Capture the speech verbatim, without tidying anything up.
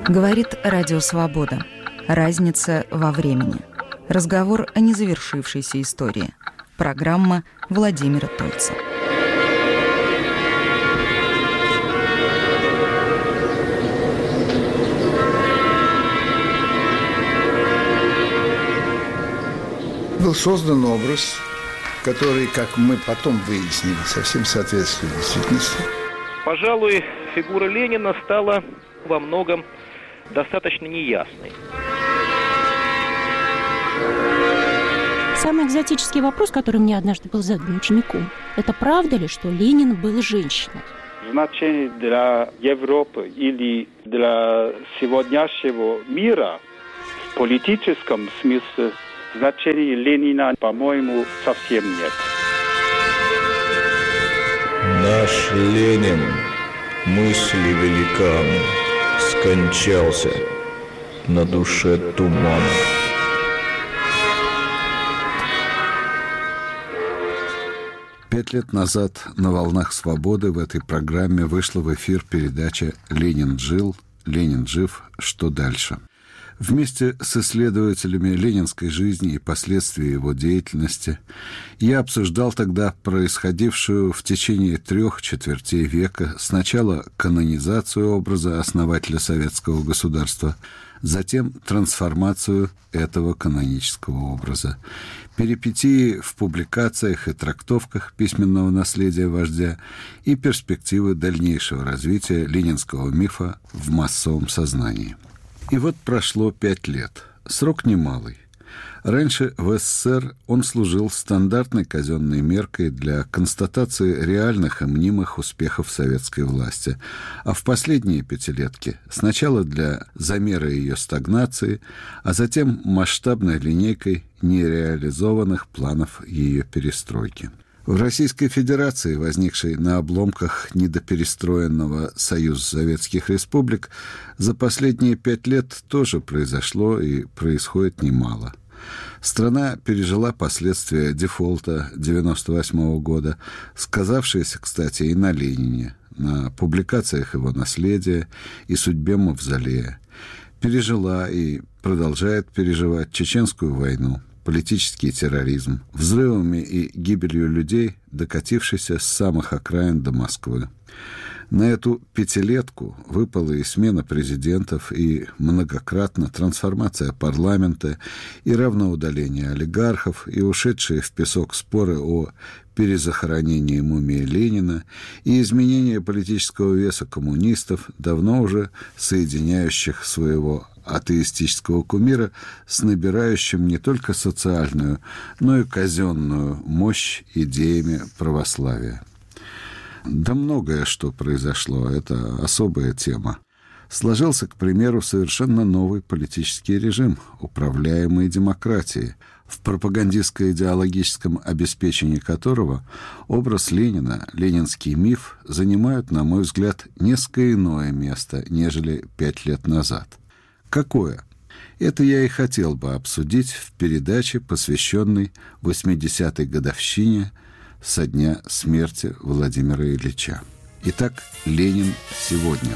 Говорит Радио Свобода. Разница во времени. Разговор о незавершившейся истории. Программа Владимира Тольца. Был создан образ, который, как мы потом выяснили, совсем соответствует действительности. Пожалуй, фигура Ленина стала во многом достаточно неясной. Самый экзотический вопрос, который мне однажды был задан учеником, это правда ли, что Ленин был женщиной? Значение для Европы или для сегодняшнего мира в политическом смысле значения Ленина, по-моему, совсем нет. Наш Ленин, мысли великан, скончался, на душе туман. Пять лет назад на «Волнах свободы» в этой программе вышла в эфир передача «Ленин жил, Ленин жив. Что дальше?». Вместе с исследователями ленинской жизни и последствий его деятельности я обсуждал тогда происходившую в течение трех четвертей века сначала канонизацию образа основателя советского государства, затем трансформацию этого канонического образа, перипетии в публикациях и трактовках письменного наследия вождя и перспективы дальнейшего развития ленинского мифа в массовом сознании. И вот прошло пять лет. Срок немалый. Раньше в СССР он служил стандартной казенной меркой для констатации реальных и мнимых успехов советской власти, а в последние пятилетки сначала для замера ее стагнации, а затем масштабной линейкой нереализованных планов ее перестройки. В Российской Федерации, возникшей на обломках недоперестроенного Союза Советских Республик, за последние пять лет тоже произошло и происходит немало. Страна пережила последствия дефолта девяносто восьмого года, сказавшиеся, кстати, и на Ленине, на публикациях его наследия и судьбе Мавзолея. Пережила и продолжает переживать Чеченскую войну, политический терроризм, взрывами и гибелью людей, докатившийся с самых окраин до Москвы. На эту пятилетку выпала и смена президентов, и многократно трансформация парламента, и равноудаление олигархов, и ушедшие в песок споры о перезахоронении мумии Ленина, и изменение политического веса коммунистов, давно уже соединяющих своего атеистического кумира с набирающим не только социальную, но и казенную мощь идеями православия. Да многое что произошло, это особая тема. Сложился, к примеру, совершенно новый политический режим, управляемый демократией, в пропагандистско-идеологическом обеспечении которого образ Ленина, ленинский миф занимают, на мой взгляд, несколько иное место, нежели пять лет назад. Какое? Это я и хотел бы обсудить в передаче, посвященной восьмидесятой годовщине со дня смерти Владимира Ильича. Итак, Ленин сегодня.